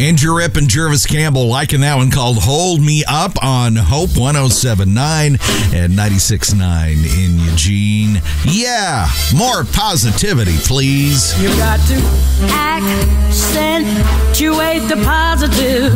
Andrew Ripp and Jervis Campbell liking that one, called Hold Me Up, on Hope 107.9 and 96.9 in Eugene. Yeah, more positivity, please. You got to accentuate the positive,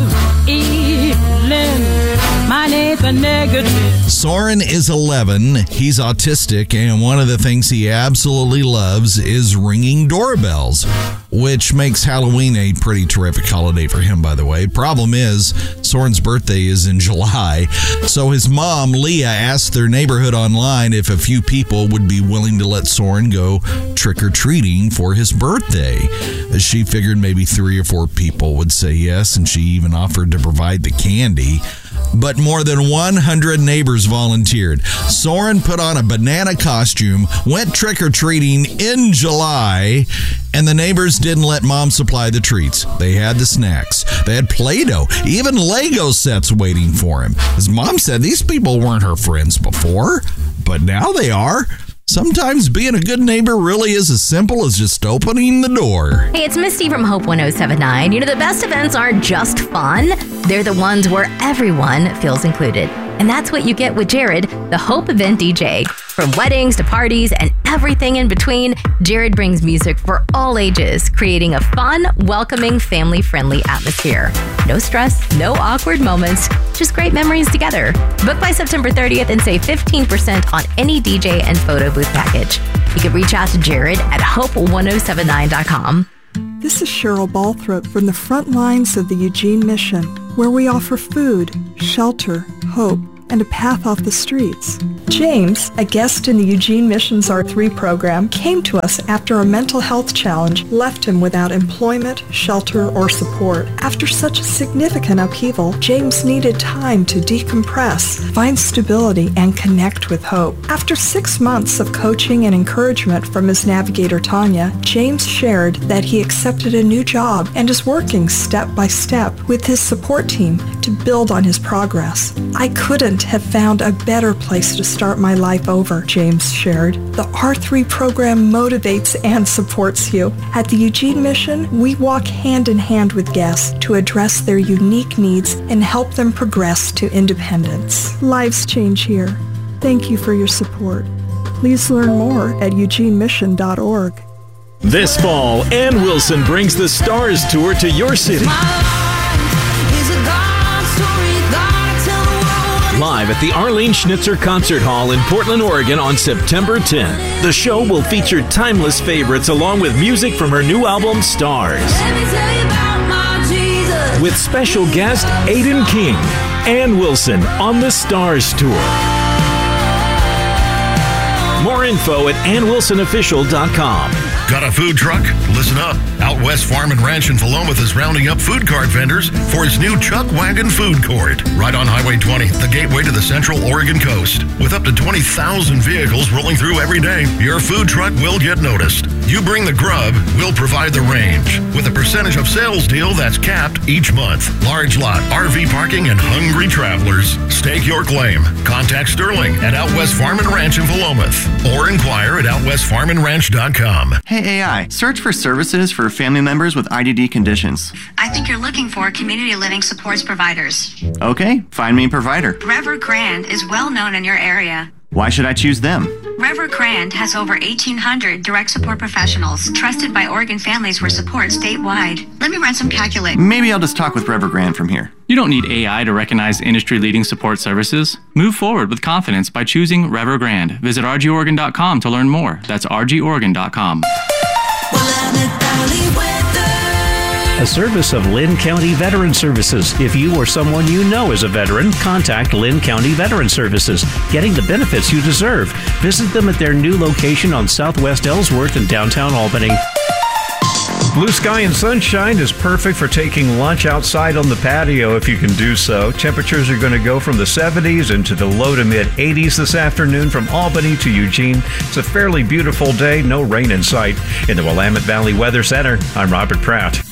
eliminate the negative. Soren is 11. He's autistic, and one of the things he absolutely loves is ringing doorbells, which makes Halloween a pretty terrific holiday for him, by the way. Problem is, Soren's birthday is in July, so his mom, Leah, asked their neighborhood online if a few people would be willing to let Soren go trick-or-treating for his birthday. She figured maybe 3 or 4 people would say yes, and she even offered to provide the candy. But more than 100 neighbors volunteered. Soren put on a banana costume, went trick-or-treating in July, and the neighbors didn't let Mom supply the treats. They had the snacks. They had Play-Doh, even Lego sets waiting for him. His mom said these people weren't her friends before, but now they are. Sometimes being a good neighbor really is as simple as just opening the door. Hey, it's Misty from Hope 107.9. You know, the best events aren't just fun. They're the ones where everyone feels included. And that's what you get with Jared, the Hope Event DJ. From weddings to parties and everything in between, Jared brings music for all ages, creating a fun, welcoming, family-friendly atmosphere. No stress, no awkward moments, just great memories together. Book by September 30th and save 15% on any DJ and photo booth package. You can reach out to Jared at hope1079.com. This is Cheryl Balthrop from the front lines of the Eugene Mission, where we offer food, shelter, hope, and a path off the streets. James, a guest in the Eugene Mission's R3 program, came to us after a mental health challenge left him without employment, shelter, or support. After such a significant upheaval, James needed time to decompress, find stability, and connect with hope. After 6 months of coaching and encouragement from his navigator, Tanya, James shared that he accepted a new job and is working step by step with his support team to build on his progress. I couldn't have found a better place to start my life over, James shared. The R3 program motivates and supports you. At the Eugene Mission, we walk hand in hand with guests to address their unique needs and help them progress to independence. Lives change here. Thank you for your support. Please learn more at eugenemission.org. This fall, Ann Wilson brings the Stars Tour to your city. Live at the Arlene Schnitzer Concert Hall in Portland, Oregon on September 10th. The show will feature timeless favorites along with music from her new album, Stars. With special guest Aiden King. Ann Wilson on the Stars Tour. More info at AnnWilsonOfficial.com. Got a food truck? Listen up. Out West Farm and Ranch in Philomath is rounding up food cart vendors for its new Chuck Wagon Food Court. Right on Highway 20, the gateway to the Central Oregon coast. With up to 20,000 vehicles rolling through every day, your food truck will get noticed. You bring the grub, we'll provide the range. With a percentage of sales deal that's capped each month. Large lot, RV parking, and hungry travelers. Stake your claim. Contact Sterling at Out West Farm and Ranch in Philomath. Or inquire at OutWestFarmandRanch.com. Hey AI, search for services for family members with IDD conditions. I think you're looking for community living supports providers. Okay, find me a provider. Revergrand is well known in your area. Why should I choose them? Revergrand has over 1,800 direct support professionals trusted by Oregon families for support statewide. Let me run some calculations. Maybe I'll just talk with Revergrand from here. You don't need AI to recognize industry-leading support services. Move forward with confidence by choosing Revergrand. Visit rgoregon.com to learn more. That's rgoregon.com. A service of Linn County Veteran Services. If you or someone you know is a veteran, contact Linn County Veteran Services, getting the benefits you deserve. Visit them at their new location on Southwest Ellsworth in downtown Albany. Blue sky and sunshine is perfect for taking lunch outside on the patio if you can do so. Temperatures are going to go from the 70s into the low to mid 80s this afternoon from Albany to Eugene. It's a fairly beautiful day, no rain in sight. In the Willamette Valley Weather Center, I'm Robert Pratt.